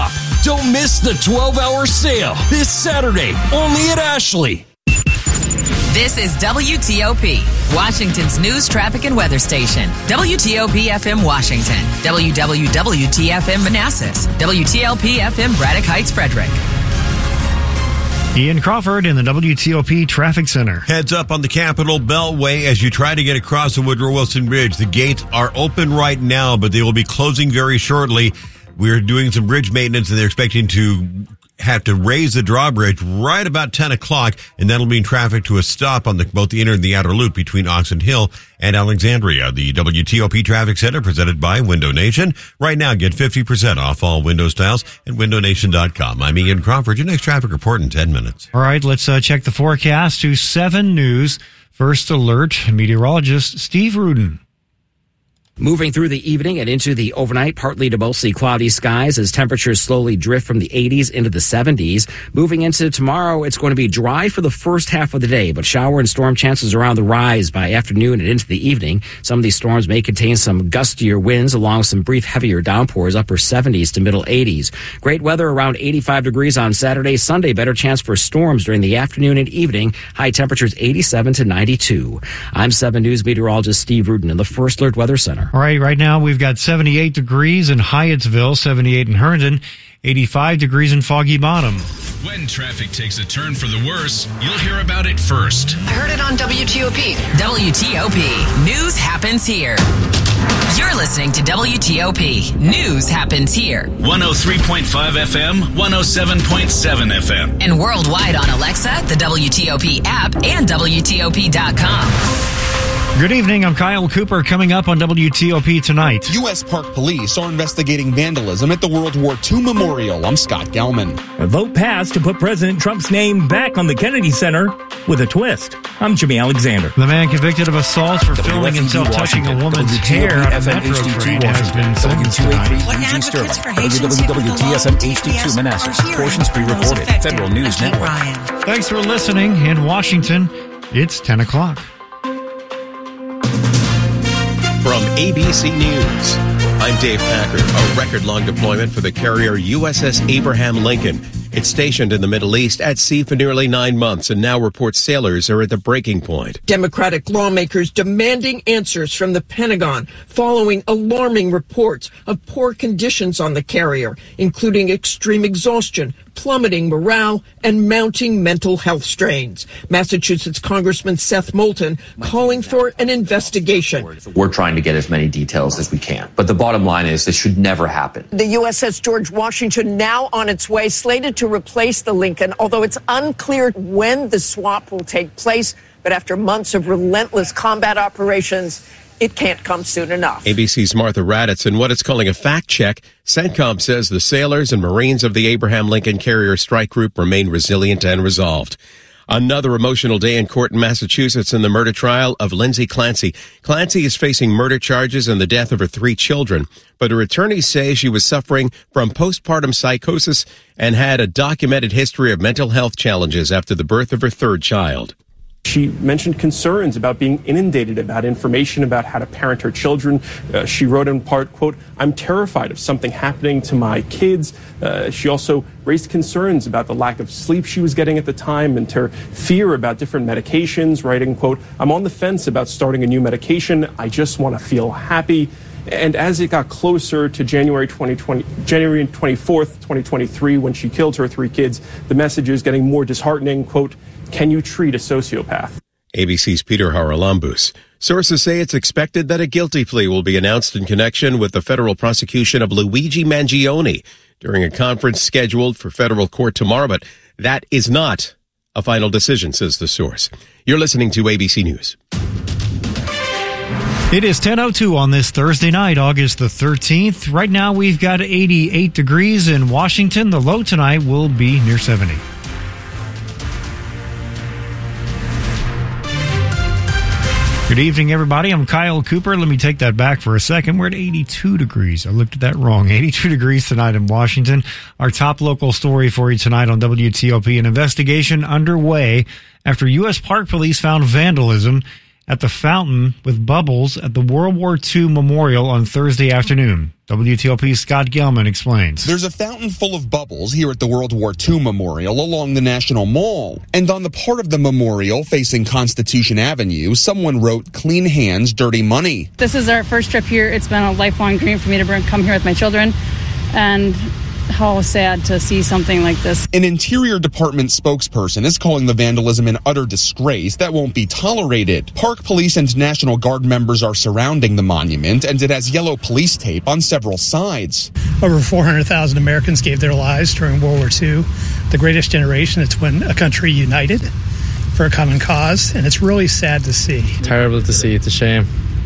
Don't miss the twelve-hour sale this Saturday, only at Ashley. This is W T O P, Washington's news, traffic, and weather station. W T O P F M Washington, W W W T F M Manassas, W T L P F M Braddock Heights, Frederick. Ian Crawford in the W T O P Traffic Center. Heads up on the Capitol Beltway as you try to get across the Woodrow Wilson Bridge. The gates are open right now, but they will be closing very shortly. We're doing some bridge maintenance, and they're expecting to have to raise the drawbridge right about ten o'clock, and that'll mean traffic to a stop on the, both the inner and the outer loop between Oxon Hill and Alexandria. The W T O P Traffic Center presented by Window Nation. Right now, get fifty percent off all window styles at window nation dot com. I'm Ian Crawford. Your next traffic report in ten minutes. All right, let's uh, check the forecast to seven News. First alert, meteorologist Steve Rudin. Moving through the evening and into the overnight, partly to mostly cloudy skies as temperatures slowly drift from the eighties into the seventies. Moving into tomorrow, it's going to be dry for the first half of the day, but shower and storm chances are on the rise by afternoon and into the evening. Some of these storms may contain some gustier winds along with some brief heavier downpours, upper seventies to middle eighties. Great weather around eighty-five degrees on Saturday. Sunday, better chance for storms during the afternoon and evening. High temperatures eighty-seven to ninety-two. I'm seven News meteorologist Steve Rudin in the First Alert Weather Center. All right, right now we've got seventy-eight degrees in Hyattsville, seventy-eight in Herndon, eighty-five degrees in Foggy Bottom. When traffic takes a turn for the worse, you'll hear about it first. I heard it on W T O P. W T O P. News happens here. You're listening to W T O P. News happens here. one oh three point five F M, one oh seven point seven F M. And worldwide on Alexa, the W T O P app, and W T O P dot com. Good evening. I'm Kyle Cooper. Coming up on W T O P tonight. U S Park Police are investigating vandalism at the World War Two Memorial. I'm Scott Gelman. A vote passed to put President Trump's name back on the Kennedy Center with a twist. I'm Jimmy Alexander. The man convicted of assault for filming himself touching a woman's hair on a metro train has been sentenced tonight. W W T S M H D two Manassas. Portions pre-recorded. Federal News Network. Thanks for listening. In Washington, it's ten o'clock. From A B C News, I'm Dave Packer. A record-long deployment for the carrier U S S Abraham Lincoln. It's stationed in the Middle East at sea for nearly nine months and now reports sailors are at the breaking point. Democratic lawmakers demanding answers from the Pentagon following alarming reports of poor conditions on the carrier, including extreme exhaustion, plummeting morale, and mounting mental health strains. Massachusetts Congressman Seth Moulton calling for an investigation. We're trying to get as many details as we can. But the bottom line is this should never happen. The U S S George Washington now on its way, slated to replace the Lincoln, although it's unclear when the swap will take place. But after months of relentless combat operations, it can't come soon enough. A B C's Martha Raddatz in what it's calling a fact check. CENTCOM says the sailors and Marines of the Abraham Lincoln Carrier Strike Group remain resilient and resolved. Another emotional day in court in Massachusetts in the murder trial of Lindsay Clancy. Clancy is facing murder charges and the death of her three children, but her attorneys say she was suffering from postpartum psychosis and had a documented history of mental health challenges after the birth of her third child. She mentioned concerns about being inundated about information about how to parent her children. Uh, she wrote in part, quote, "I'm terrified of something happening to my kids." Uh, she also raised concerns about the lack of sleep she was getting at the time and her fear about different medications, writing, quote, "I'm on the fence about starting a new medication. I just want to feel happy." And as it got closer to January twenty twenty, January twenty-fourth, twenty twenty-three, when she killed her three kids, the message is getting more disheartening, quote, "Can you treat a sociopath?" A B C's Peter Haralambous. Sources say it's expected that a guilty plea will be announced in connection with the federal prosecution of Luigi Mangione during a conference scheduled for federal court tomorrow, but that is not a final decision, says the source. You're listening to A B C News. It is ten oh two on this Thursday night, August the thirteenth. Right now we've got eighty-eight degrees in Washington. The low tonight will be near seventy. Good evening, everybody. I'm Kyle Cooper. Let me take that back for a second. We're at eighty-two degrees. I looked at that wrong. eighty-two degrees tonight in Washington. Our top local story for you tonight on W T O P. An investigation underway after U S Park Police found vandalism at the fountain with bubbles at the World War Two Memorial on Thursday afternoon. W T O P's Scott Gelman explains. There's a fountain full of bubbles here at the World War Two Memorial along the National Mall. And on the part of the memorial facing Constitution Avenue, someone wrote, "Clean hands, dirty money." This is our first trip here. It's been a lifelong dream for me to bring, come here with my children. And how sad to see something like this. An Interior Department spokesperson is calling the vandalism an utter disgrace that won't be tolerated. Park Police and National Guard members are surrounding the monument, and it has yellow police tape on several sides. Over four hundred thousand Americans gave their lives during World War Two. The greatest generation. It's when a country united for a common cause, and it's really sad to see. Terrible to see. It's a shame.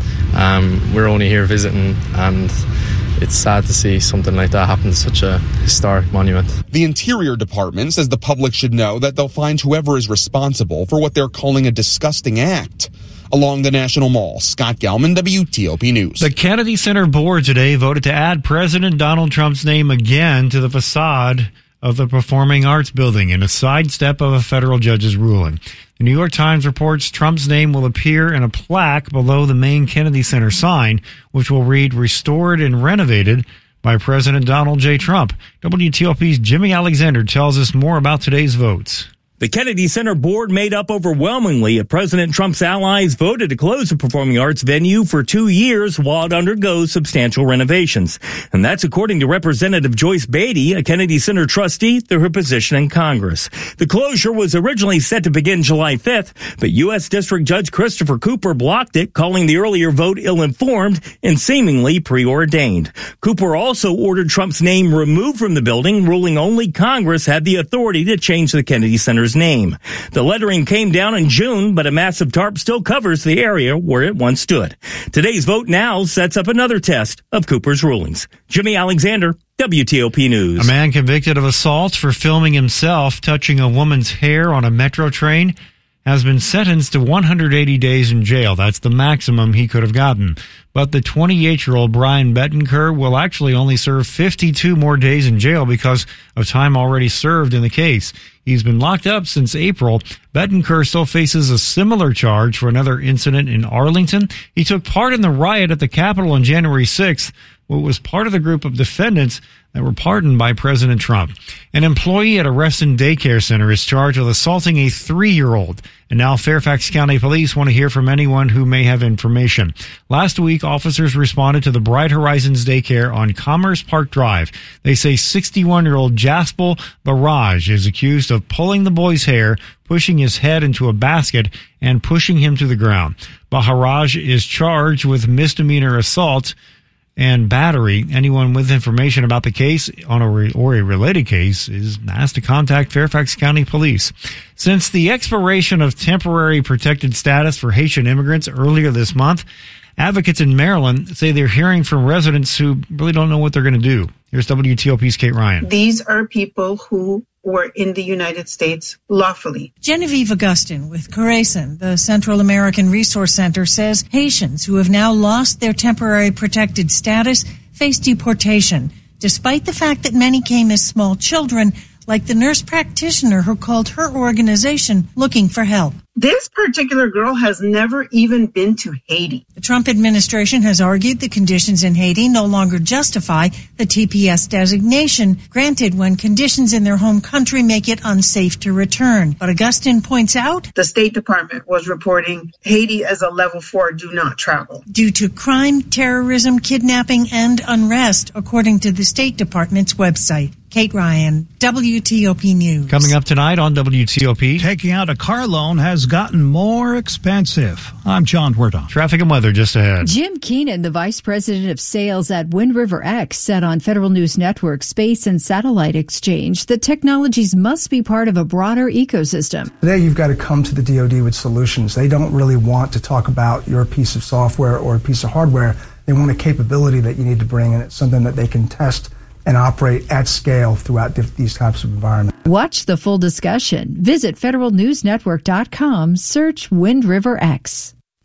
Um, we're only here visiting, and it's sad to see something like that happen to such a historic monument. The Interior Department says the public should know that they'll find whoever is responsible for what they're calling a disgusting act. Along the National Mall, Scott Gelman, W T O P News. The Kennedy Center board today voted to add President Donald Trump's name again to the facade of the Performing Arts Building in a sidestep of a federal judge's ruling. The New York Times reports Trump's name will appear in a plaque below the main Kennedy Center sign, which will read "Restored and Renovated by President Donald J. Trump." W T O P's Jimmy Alexander tells us more about today's votes. The Kennedy Center board made up overwhelmingly of President Trump's allies voted to close the performing arts venue for two years while it undergoes substantial renovations. And that's according to Representative Joyce Beatty, a Kennedy Center trustee, through her position in Congress. The closure was originally set to begin July fifth, but U S District Judge Christopher Cooper blocked it, calling the earlier vote ill-informed and seemingly preordained. Cooper also ordered Trump's name removed from the building, ruling only Congress had the authority to change the Kennedy Center name. The lettering came down in June, but a massive tarp still covers the area where it once stood. Today's vote now sets up another test of Cooper's rulings. Jimmy Alexander, W T O P News. A man convicted of assault for filming himself touching a woman's hair on a metro train has been sentenced to one hundred eighty days in jail. That's the maximum he could have gotten. But the twenty-eight-year-old Brian Bettencourt will actually only serve fifty-two more days in jail because of time already served in the case. He's been locked up since April. Bettencourt still faces a similar charge for another incident in Arlington. He took part in the riot at the Capitol on January sixth, what was part of the group of defendants that were pardoned by President Trump. An employee at a Reston daycare center is charged with assaulting a three-year-old. And now Fairfax County Police want to hear from anyone who may have information. Last week, officers responded to the Bright Horizons daycare on Commerce Park Drive. They say sixty-one-year-old Jaspel Barrage is accused of pulling the boy's hair, pushing his head into a basket, and pushing him to the ground. Barrage is charged with misdemeanor assault and battery. Anyone with information about the case on a re- or a related case is asked to contact Fairfax County Police. Since the expiration of temporary protected status for Haitian immigrants earlier this month, advocates in Maryland say they're hearing from residents who really don't know what they're going to do. Here's W T O P's Kate Ryan. These are people who were in the United States lawfully. Genevieve Augustin with CORESAN, the Central American Resource Center, says Haitians who have now lost their temporary protected status face deportation, despite the fact that many came as small children, like the nurse practitioner who called her organization looking for help. This particular girl has never even been to Haiti. The Trump administration has argued the conditions in Haiti no longer justify the T P S designation granted when conditions in their home country make it unsafe to return. But Augustin points out the State Department was reporting Haiti as a level four do not travel. Due to crime, terrorism, kidnapping, and unrest, according to the State Department's website. Kate Ryan, W T O P News. Coming up tonight on W T O P. Taking out a car loan has gotten more expensive. I'm John Werdon. Traffic and weather just ahead. Jim Keenan, the vice president of sales at Wind River X, said on Federal News Network Space and Satellite Exchange that technologies must be part of a broader ecosystem. Today, you've got to come to the D O D with solutions. They don't really want to talk about your piece of software or a piece of hardware. They want a capability that you need to bring, and it's something that they can test and operate at scale throughout these types of environments. Watch the full discussion. Visit federal news network dot com, search Wind River X.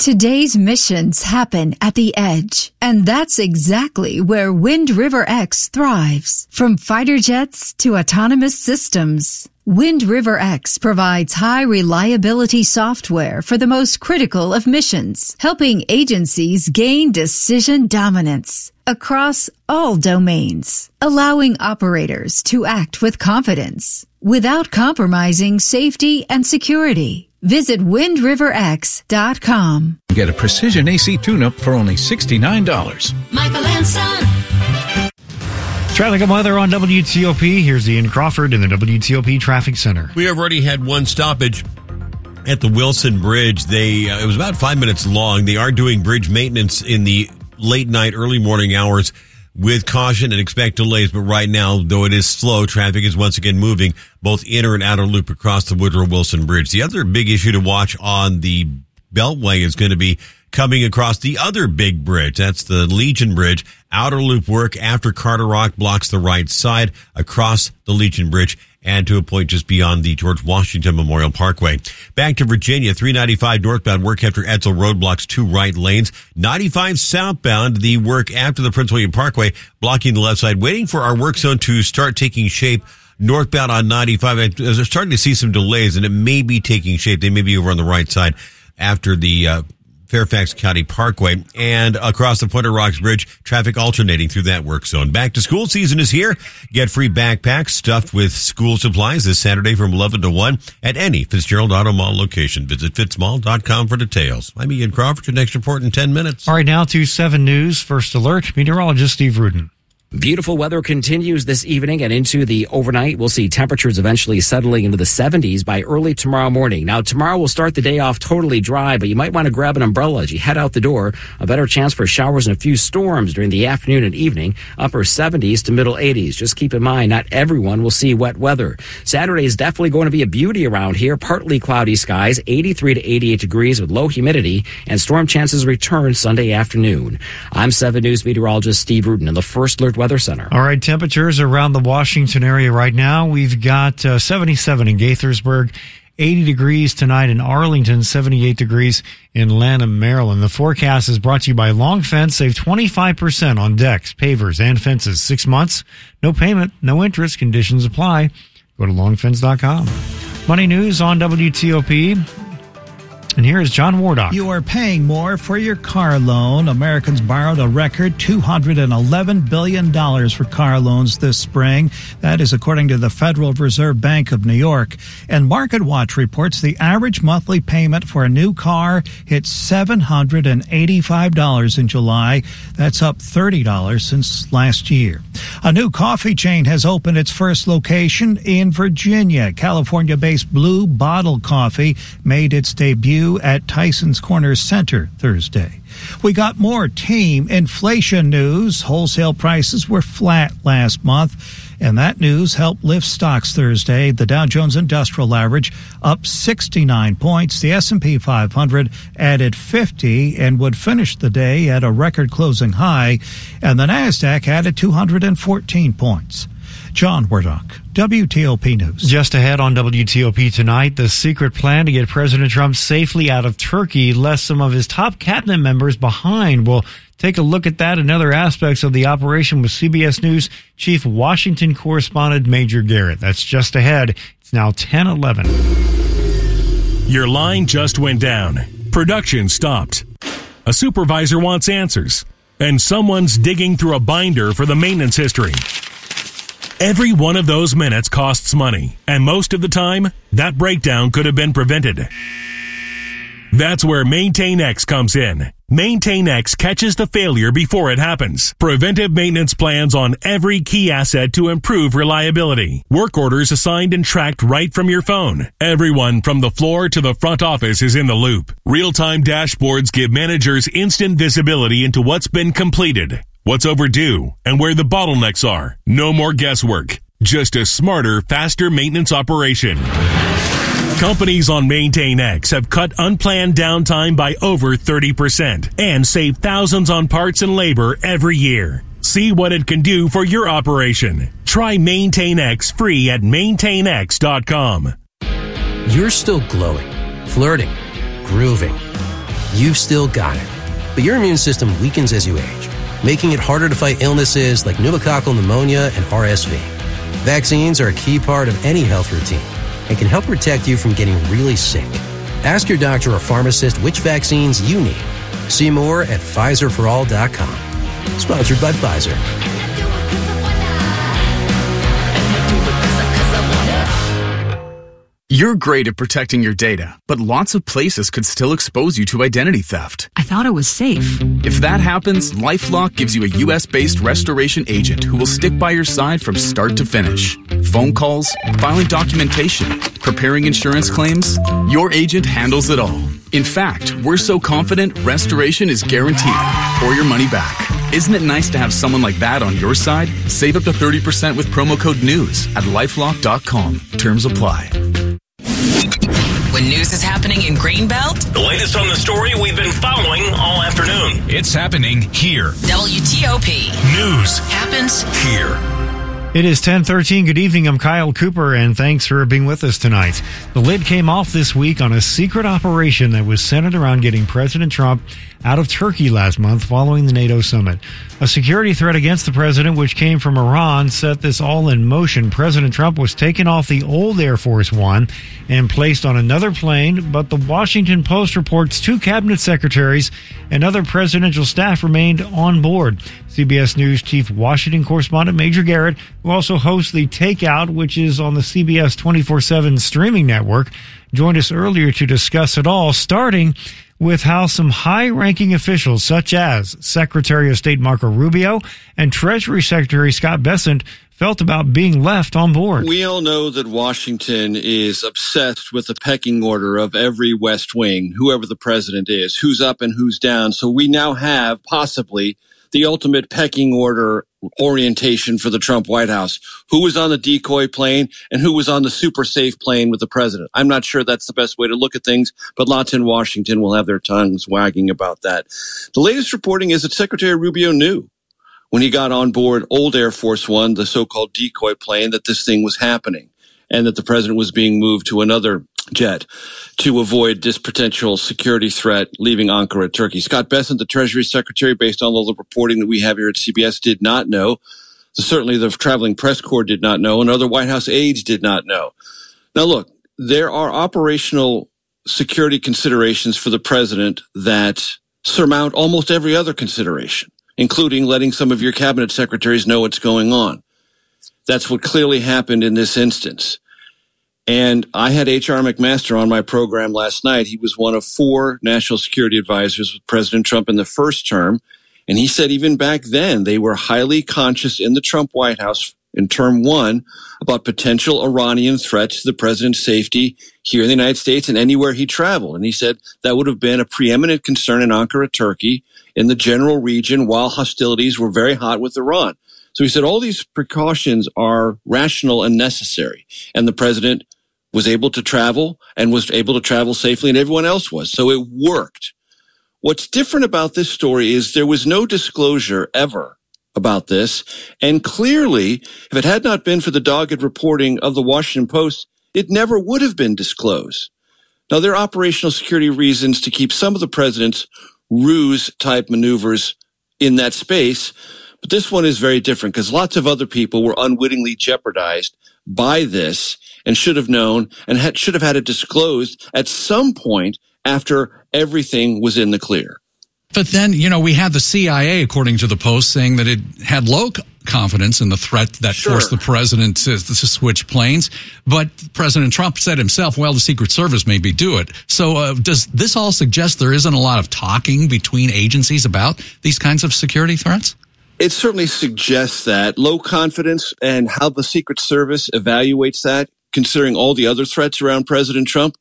Today's missions happen at the edge, and that's exactly where Wind River X thrives. From fighter jets to autonomous systems, Wind River X provides high reliability software for the most critical of missions, helping agencies gain decision dominance across all domains, allowing operators to act with confidence without compromising safety and security. Visit wind river x dot com. Get a precision A C tune-up for only sixty-nine dollars. Michael and Son. Traffic and weather on W T O P. Here's Ian Crawford in the W T O P Traffic Center. We have already had one stoppage at the Wilson Bridge. They uh, it was about five minutes long. They are doing bridge maintenance in the late night, early morning hours with caution and expect delays. But right now, though it is slow, traffic is once again moving both inner and outer loop across the Woodrow Wilson Bridge. The other big issue to watch on the Beltway is going to be coming across the other big bridge. That's the Legion Bridge. Outer loop work after Carter Rock blocks the right side across the Legion Bridge and to a point just beyond the George Washington Memorial Parkway. Back to Virginia, three ninety-five northbound work after Edsel Road blocks two right lanes. ninety-five southbound, the work after the Prince William Parkway blocking the left side, waiting for our work zone to start taking shape. Northbound on ninety-five, as they're starting to see some delays, and it may be taking shape. They may be over on the right side after the uh, Fairfax County Parkway, and across the Pointer Rocks Bridge, traffic alternating through that work zone. Back to school season is here. Get free backpacks stuffed with school supplies this Saturday from eleven to one at any Fitzgerald Auto Mall location. Visit fitzmall dot com for details. I'm Ian Crawford. Your next report in ten minutes. All right, now to seven News. First alert, meteorologist Steve Rudin. Beautiful weather continues this evening and into the overnight. We'll see temperatures eventually settling into the seventies by early tomorrow morning. Now, tomorrow will start the day off totally dry, but you might want to grab an umbrella as you head out the door. A better chance for showers and a few storms during the afternoon and evening. Upper seventies to middle eighties. Just keep in mind, not everyone will see wet weather. Saturday is definitely going to be a beauty around here. Partly cloudy skies, eighty-three to eighty-eight degrees with low humidity, and storm chances return Sunday afternoon. I'm seven News meteorologist Steve Rudin in the First Alert Weather Center. All right, temperatures around the Washington area right now. We've got uh, seventy-seven in Gaithersburg, eighty degrees tonight in Arlington, seventy-eight degrees in Lanham, Maryland. The forecast is brought to you by Long Fence. Save twenty-five percent on decks, pavers, and fences. Six months, no payment, no interest. Conditions apply. Go to long fence dot com. Money news on W T O P. And here is John Wardock. You are paying more for your car loan. Americans borrowed a record two hundred eleven billion dollars for car loans this spring. That is according to the Federal Reserve Bank of New York. And MarketWatch reports the average monthly payment for a new car hit seven hundred eighty-five dollars in July. That's up thirty dollars since last year. A new coffee chain has opened its first location in Virginia. California-based Blue Bottle Coffee made its debut at Tyson's Corner Center Thursday. We got more team inflation news. Wholesale prices were flat last month, and that news helped lift stocks Thursday. The Dow Jones Industrial Average up sixty-nine points. The S and P five hundred added fifty and would finish the day at a record closing high, and the Nasdaq added two hundred fourteen points. John Wardock, W T O P News. Just ahead on W T O P tonight, the secret plan to get President Trump safely out of Turkey left some of his top cabinet members behind. We'll take a look at that and other aspects of the operation with C B S News Chief Washington Correspondent Major Garrett. That's just ahead. It's now ten eleven. Your line just went down. Production stopped. A supervisor wants answers. And someone's digging through a binder for the maintenance history. Every one of those minutes costs money, and most of the time, that breakdown could have been prevented. That's where MaintainX comes in. MaintainX catches the failure before it happens. Preventive maintenance plans on every key asset to improve reliability. Work orders assigned and tracked right from your phone. Everyone from the floor to the front office is in the loop. Real-time dashboards give managers instant visibility into what's been completed, what's overdue, and where the bottlenecks are. No more guesswork. Just a smarter, faster maintenance operation. Companies on MaintainX have cut unplanned downtime by over thirty percent and saved thousands on parts and labor every year. See what it can do for your operation. Try MaintainX free at maintain x dot com. You're still glowing, flirting, grooving. you've still got it. But your immune system weakens as you age, making it harder to fight illnesses like pneumococcal pneumonia and R S V. Vaccines are a key part of any health routine and can help protect you from getting really sick. Ask your doctor or pharmacist which vaccines you need. See more at Pfizer for all dot com. Sponsored by Pfizer. You're great at protecting your data, but lots of places could still expose you to identity theft. I thought it was safe. If that happens, LifeLock gives you a U S-based restoration agent who will stick by your side from start to finish. Phone calls, filing documentation, preparing insurance claims, your agent handles it all. In fact, we're so confident restoration is guaranteed or your money back. Isn't it nice to have someone like that on your side? Save up to thirty percent with promo code NEWS at lifelock dot com. Terms apply. When news is happening in Greenbelt, The latest on the story we've been following all afternoon. It's happening here. W T O P News happens here. It is ten thirteen. Good evening. I'm Kyle Cooper, and thanks for being with us tonight. The lid came off this week on a secret operation that was centered around getting President Trump out of Turkey last month following the NATO summit. A security threat against the president, which came from Iran, set this all in motion. President Trump was taken off the old Air Force One and placed on another plane, but the Washington Post reports two cabinet secretaries and other presidential staff remained on board. C B S News Chief Washington correspondent Major Garrett, who also hosts The Takeout, which is on the C B S twenty-four seven streaming network, joined us earlier to discuss it all, starting with how some high-ranking officials, such as Secretary of State Marco Rubio and Treasury Secretary Scott Bessent, felt about being left on board. We all know that Washington is obsessed with the pecking order of every West Wing, whoever the president is, who's up and who's down. So we now have possibly the ultimate pecking order orientation for the Trump White House. Who was on the decoy plane and who was on the super safe plane with the president? I'm not sure that's the best way to look at things, but lots in Washington will have their tongues wagging about that. The latest reporting is that Secretary Rubio knew when he got on board old Air Force One, the so-called decoy plane, that this thing was happening and that the president was being moved to another jet to avoid this potential security threat leaving Ankara, Turkey. Scott Bessent, the Treasury Secretary, based on all the reporting that we have here at C B S, did not know. Certainly the traveling press corps did not know, and other White House aides did not know. Now, look, there are operational security considerations for the president that surmount almost every other consideration, including letting some of your cabinet secretaries know what's going on. That's what clearly happened in this instance. And I had H R McMaster on my program last night. He was one of four national security advisors with President Trump in the first term. And he said even back then, they were highly conscious in the Trump White House in term one about potential Iranian threats to the president's safety here in the United States and anywhere he traveled. And he said that would have been a preeminent concern in Ankara, Turkey, in the general region while hostilities were very hot with Iran. So he said all these precautions are rational and necessary. And the president was able to travel and was able to travel safely, and everyone else was. So it worked. What's different about this story is there was no disclosure ever about this. And clearly, if it had not been for the dogged reporting of the Washington Post, it never would have been disclosed. Now, there are operational security reasons to keep some of the president's ruse-type maneuvers in that space, but this one is very different because lots of other people were unwittingly jeopardized by this and should have known and had, should have had it disclosed at some point after everything was in the clear. But then, you know, we had the C I A, according to the Post, saying that it had low confidence in the threat that sure. forced the president to, to switch planes. But President Trump said himself, well, the Secret Service maybe do it. So uh, does this all suggest there isn't a lot of talking between agencies about these kinds of security threats? It certainly suggests that low confidence and how the Secret Service evaluates that, considering all the other threats around President Trump.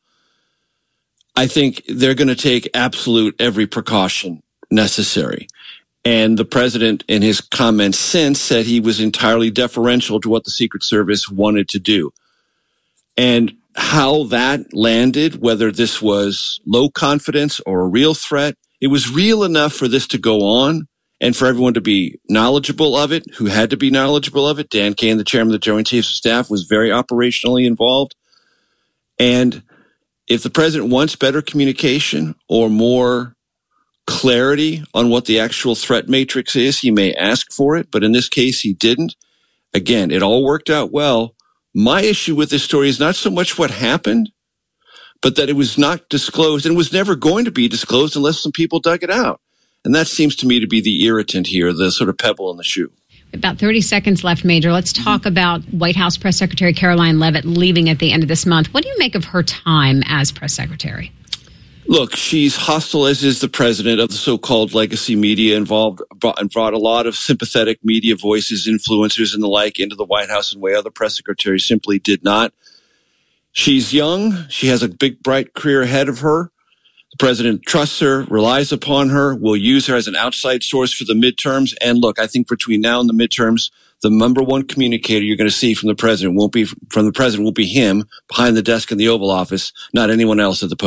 I think they're going to take absolute every precaution necessary. And the president, in his comments since, said he was entirely deferential to what the Secret Service wanted to do. And how that landed, whether this was low confidence or a real threat, it was real enough for this to go on and for everyone to be knowledgeable of it, who had to be knowledgeable of it. Dan Kane, the chairman of the Joint Chiefs of Staff, was very operationally involved. And if the president wants better communication or more clarity on what the actual threat matrix is, he may ask for it, but in this case, he didn't. Again, it all worked out well. My issue with this story is not so much what happened, but that it was not disclosed and was never going to be disclosed unless some people dug it out. And that seems to me to be the irritant here, the sort of pebble in the shoe. About thirty seconds left, Major. Let's talk about White House Press Secretary Caroline Leavitt leaving at the end of this month. What do you make of her time as press secretary? Look, she's hostile, as is the president of the so-called legacy media, involved and brought a lot of sympathetic media voices, influencers, and the like into the White House in a way other press secretaries simply did not. She's young. She has a big, bright career ahead of her. The president trusts her, relies upon her, will use her as an outside source for the midterms. And look, I think between now and the midterms, the number one communicator you're going to see from the president won't be from the president won't be him behind the desk in the Oval Office, not anyone else at the podium.